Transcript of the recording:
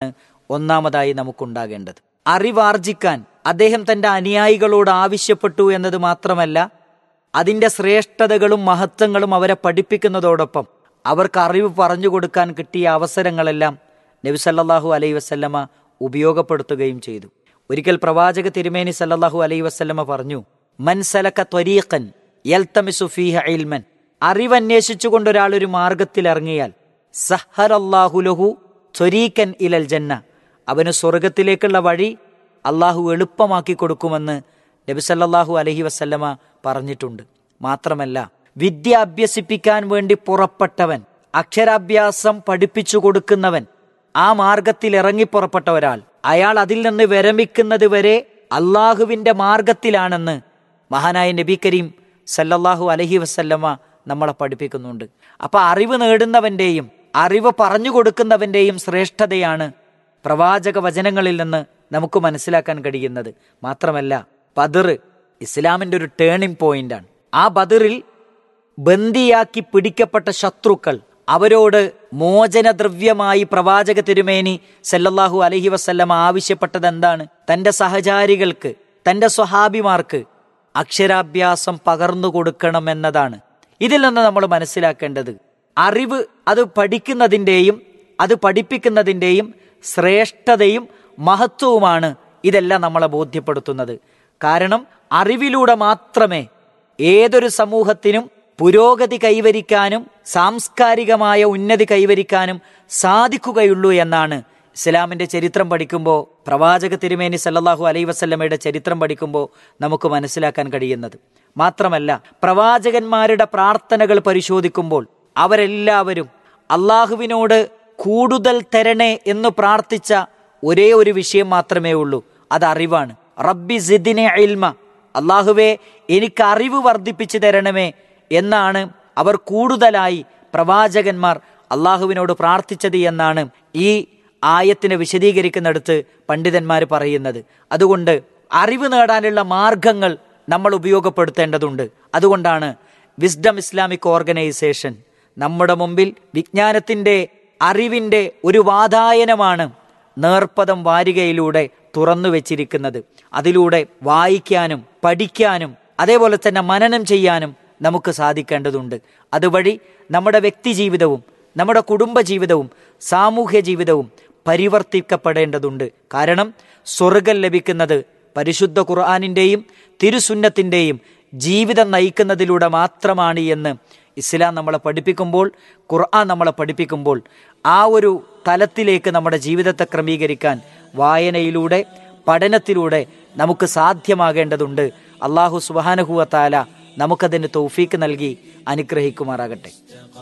ഒന്നാമതായി നമുക്കുണ്ടാകേണ്ടത്. അറിവാർജിക്കാൻ അദ്ദേഹം തന്റെ അനുയായികളോട് ആവശ്യപ്പെട്ടു എന്നത് മാത്രമല്ല, അതിന്റെ ശ്രേഷ്ഠതകളും മഹത്വങ്ങളും അവരെ പഠിപ്പിക്കുന്നതോടൊപ്പം അവർക്ക് അറിവ് പറഞ്ഞു കൊടുക്കാൻ കിട്ടിയ അവസരങ്ങളെല്ലാം നബി സല്ലല്ലാഹു അലൈഹി വസല്ലമ ഉപയോഗപ്പെടുത്തുകയും ചെയ്തു. ഒരിക്കൽ പ്രവാചക തിരുമേനി സല്ലല്ലാഹു അലൈഹി വസല്ലമ പറഞ്ഞു, മൻ സലക ത്വരീഖൻ യൽതമിസു ഫീഹി ഇൽമൻ, അറിവന്വേഷിച്ചുകൊണ്ട് ഒരാൾ ഒരു മാർഗത്തിൽ ഇറങ്ങിയാൽ സഹറല്ലാഹു ലഹു ത്വരീഖൻ ഇലൽ ജന്ന, അവന് സ്വർഗത്തിലേക്കുള്ള വഴി അള്ളാഹു എളുപ്പമാക്കി കൊടുക്കുമെന്ന് നബി സല്ലല്ലാഹു അലൈഹി വസല്ലമ പറഞ്ഞിട്ടുണ്ട്. മാത്രമല്ല, വിദ്യ അഭ്യസിപ്പിക്കാൻ വേണ്ടി പുറപ്പെട്ടവൻ, അക്ഷരാഭ്യാസം പഠിപ്പിച്ചു കൊടുക്കുന്നവൻ, ആ മാർഗത്തിൽ ഇറങ്ങി പുറപ്പെട്ട ഒരാൾ, അയാൾ അതിൽ നിന്ന് വിരമിക്കുന്നത് വരെ അള്ളാഹുവിന്റെ മാർഗത്തിലാണെന്ന് മഹാനായ നബി കരീം സല്ലല്ലാഹു അലൈഹി വസല്ലമ നമ്മളെ പഠിപ്പിക്കുന്നുണ്ട്. അപ്പൊ അറിവ് നേടുന്നവന്റെയും അറിവ് പറഞ്ഞു കൊടുക്കുന്നവന്റെയും ശ്രേഷ്ഠതയാണ് പ്രവാചക വചനങ്ങളിൽ നിന്ന് നമുക്ക് മനസ്സിലാക്കാൻ കഴിയുന്നത്. മാത്രമല്ല, ബദർ ഇസ്ലാമിന്റെ ഒരു ടേണിംഗ് പോയിന്റാണ്. ആ ബദറിൽ ബന്ദിയാക്കി പിടിക്കപ്പെട്ട ശത്രുക്കൾ, അവരോട് മോചനദ്രവ്യമായി പ്രവാചക തിരുമേനി സല്ലല്ലാഹു അലൈഹി വസല്ലമ ആവശ്യപ്പെട്ടത് എന്താണ്? തന്റെ സഹചാരികൾക്ക്, തന്റെ സ്വഹാബിമാർക്ക് അക്ഷരാഭ്യാസം പകർന്നു കൊടുക്കണമെന്നതാണ്. ഇതിൽ നിന്ന് നമ്മൾ മനസ്സിലാക്കേണ്ടത്, അറിവ് അത് പഠിക്കുന്നതിൻ്റെയും അത് പഠിപ്പിക്കുന്നതിൻ്റെയും ശ്രേഷ്ഠതയും മഹത്വവുമാണ് ഇതെല്ലാം നമ്മളെ ബോധ്യപ്പെടുത്തുന്നത്. കാരണം അറിവിലൂടെ മാത്രമേ ഏതൊരു സമൂഹത്തിനും പുരോഗതി കൈവരിക്കാനും സാംസ്കാരികമായ ഉന്നതി കൈവരിക്കാനും സാധിക്കുകയുള്ളൂ എന്നാണ് ഇസ്ലാമിന്റെ ചരിത്രം പഠിക്കുമ്പോൾ, പ്രവാചക തിരുമേനി സല്ലല്ലാഹു അലൈഹി വസല്ലമയുടെ ചരിത്രം പഠിക്കുമ്പോൾ നമുക്ക് മനസ്സിലാക്കാൻ കഴിയുന്നത്. മാത്രമല്ല, പ്രവാചകന്മാരുടെ പ്രാർത്ഥനകൾ പരിശോധിക്കുമ്പോൾ അവരെല്ലാവരും അള്ളാഹുവിനോട് കൂടുതൽ തരണേ എന്ന് പ്രാർത്ഥിച്ച ഒരേ ഒരു വിഷയം മാത്രമേ ഉള്ളൂ, അത് അറിവാണ്. റബ്ബി സിദ്നി ഇൽമ, അള്ളാഹുവേ എനിക്ക് അറിവ് വർദ്ധിപ്പിച്ചു തരണമേ എന്നാണ് അവർ കൂടുതലായി പ്രവാചകന്മാർ അള്ളാഹുവിനോട് പ്രാർത്ഥിച്ചത് എന്നാണ് ഈ ആയത്തിനെ വിശദീകരിക്കുന്നിടത്ത് പണ്ഡിതന്മാർ പറയുന്നത്. അതുകൊണ്ട് അറിവ് നേടാനുള്ള മാർഗങ്ങൾ നമ്മൾ ഉപയോഗപ്പെടുത്തേണ്ടതുണ്ട്. അതുകൊണ്ടാണ് വിസ്ഡം ഇസ്ലാമിക് ഓർഗനൈസേഷൻ നമ്മുടെ മുമ്പിൽ വിജ്ഞാനത്തിന്റെ അറിവിന്റെ ഒരു വാതായനമാണ് നേർപ്പദം വാരികയിലൂടെ തുറന്നു വെച്ചിരിക്കുന്നത്. അതിലൂടെ വായിക്കാനും പഠിക്കാനും അതേപോലെ തന്നെ മനനം ചെയ്യാനും നമുക്ക് സാധിക്കേണ്ടതുണ്ട്. അതുവഴി നമ്മുടെ വ്യക്തി ജീവിതവും നമ്മുടെ കുടുംബ ജീവിതവും സാമൂഹ്യ ജീവിതവും പരിവർത്തിക്കപ്പെടേണ്ടതുണ്ട്. കാരണം സ്വർഗം ലഭിക്കുന്നത് പരിശുദ്ധ ഖുർആനിന്റെയും തിരുസുന്നത്തിന്റെയും ജീവിതം നയിക്കുന്നതിലൂടെ മാത്രമാണ് എന്ന് ഇസ്ലാം നമ്മളെ പഠിപ്പിക്കുമ്പോൾ, ഖുർആൻ നമ്മളെ പഠിപ്പിക്കുമ്പോൾ, ആ ഒരു തലത്തിലേക്ക് നമ്മുടെ ജീവിതത്തെ ക്രമീകരിക്കാൻ വായനയിലൂടെ പഠനത്തിലൂടെ നമുക്ക് സാധ്യമാകേണ്ടതുണ്ട്. അല്ലാഹു സുബ്ഹാനഹു വ തആല നമുക്കതിന് തൗഫീക്ക് നൽകി അനുഗ്രഹിക്കുമാറാകട്ടെ.